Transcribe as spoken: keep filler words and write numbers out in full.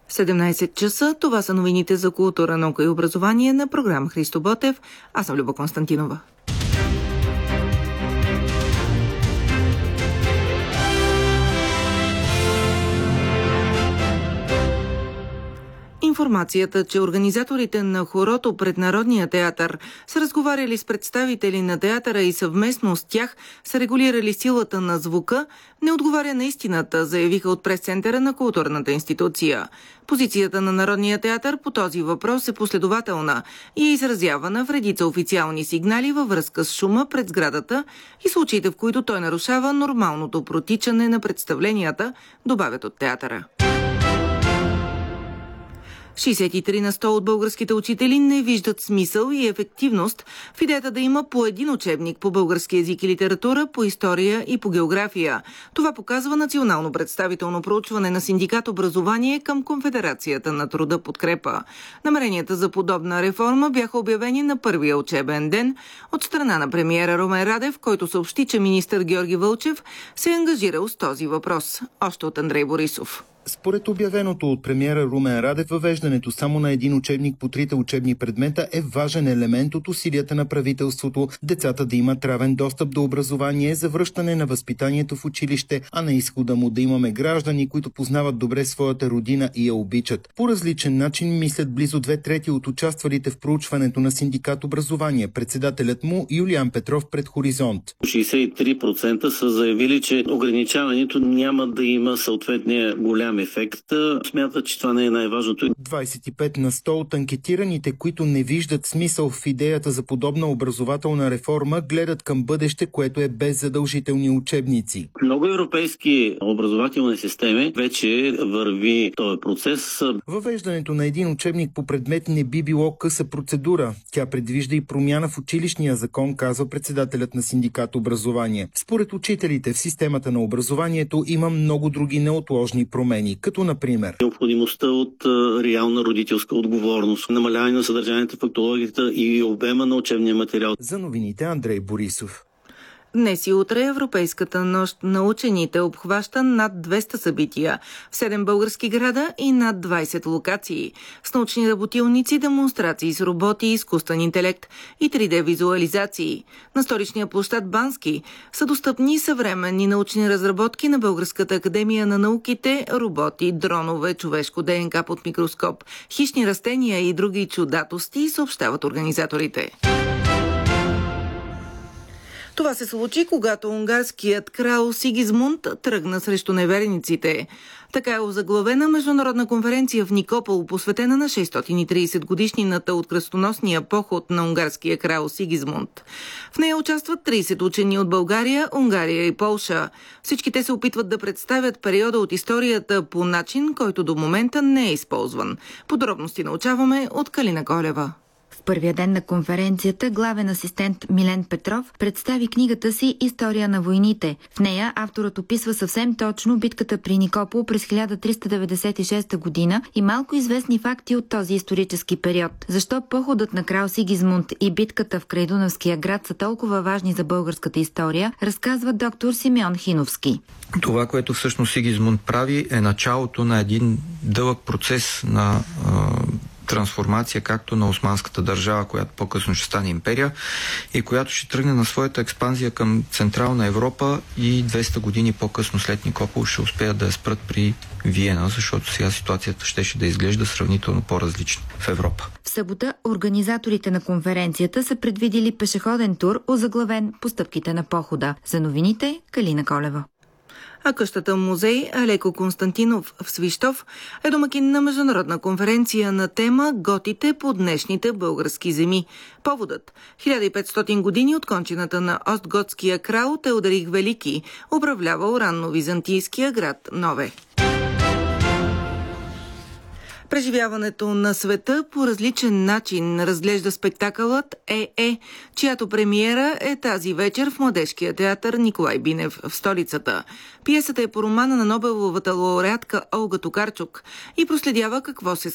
седемнайсет часа. Това са новините за култура, наука и образование на програма Христо Ботев. Аз съм Люба Константинова. Информацията, че организаторите на хорото пред Народния театър са разговаряли с представители на театъра и съвместно с тях са регулирали силата на звука, не отговаря на истината, заявиха от прес-центъра на културната институция. Позицията на Народния театър по този въпрос е последователна и е изразявана в редица официални сигнали във връзка с шума пред сградата и случаите, в които той нарушава нормалното протичане на представленията, добавят от театъра. шейсет и три на сто от българските учители не виждат смисъл и ефективност в идеята да има по един учебник по български език и литература, по история и по география. Това показва национално представително проучване на синдикат образование към Конфедерацията на труда подкрепа. Намеренията за подобна реформа бяха обявени на първия учебен ден от страна на премиера Румен Радев, който съобщи, че министър Георги Вълчев се е ангажирал с този въпрос. Още от Андрей Борисов. Според обявеното от премиера Румен Радев, въвеждането само на един учебник по трите учебни предмета е важен елемент от усилията на правителството децата да имат равен достъп до образование, за връщане на възпитанието в училище, а на изхода му да имаме граждани, които познават добре своята родина и я обичат. По различен начин мислят близо две трети от участвалите в проучването на синдикат образование. Председателят му Юлиан Петров пред Хоризонт. шейсет и три процента са заявили, че ограничаването няма да има съответния голям ефект. Смятат, че това не е най-важното. двайсет и пет на сто от анкетираните, които не виждат смисъл в идеята за подобна образователна реформа, гледат към бъдеще, което е без задължителни учебници. Много европейски образователни системи вече върви този процес. Въвеждането на един учебник по предмет не би било къса процедура. Тя предвижда и промяна в училищния закон, казва председателят на синдикат образование. Според учителите в системата на образованието има много други неотложни промени, като например необходимостта от реална родителска отговорност, намаляване на съдържанието в фактологията и обема на учебния материал. За новините Андрей Борисов. Днес и утре Европейската нощ на учените обхваща над двеста събития в седем български града и над двайсет локации с научни работилници, демонстрации с роботи, изкуствен интелект и три Д визуализации. На столичния площад Бански са достъпни съвременни научни разработки на Българската академия на науките, роботи, дронове, човешко ДНК под микроскоп, хищни растения и други чудатости, съобщават организаторите. Това се случи, когато унгарският крал Сигизмунд тръгна срещу неверниците. Така е озаглавена международна конференция в Никопол, посветена на шестстотин и трийсет годишнината от кръстоносния поход на унгарския крал Сигизмунд. В нея участват трийсет учени от България, Унгария и Полша. Всички те се опитват да представят периода от историята по начин, който до момента не е използван. Подробности научаваме от Калина Колева. В първия ден на конференцията главен асистент Милен Петров представи книгата си «История на войните». В нея авторът описва съвсем точно битката при Никопол през хиляда триста деветдесет и шеста година и малко известни факти от този исторически период. Защо походът на крал Сигизмунд и битката в Крайдунавския град са толкова важни за българската история, разказва доктор Симеон Хиновски. Това, което всъщност Сигизмунд прави, е началото на един дълъг процес на трансформация, както на османската държава, която по-късно ще стане империя и която ще тръгне на своята експанзия към Централна Европа и двеста години по-късно след Никопол ще успеят да я спрат при Виена, защото сега ситуацията щеше да изглежда сравнително по-различна в Европа. В събота организаторите на конференцията са предвидили пешеходен тур, озаглавен по стъпките на похода. За новините Калина Колева. А къщата музей Алеко Константинов в Свищов е домакин на международна конференция на тема «Готите по днешните български земи». Поводът – хиляда и петстотин години от кончината на остготския крал Теодорих Велики, управлявал ранно-византийския град Нове. Преживяването на света по различен начин разглежда спектакълът ЕЕ, чиято премиера е тази вечер в Младежкия театър Николай Бинев в столицата. Пиесата е по романа на Нобеловата лауреатка Олга Токарчук и проследява какво се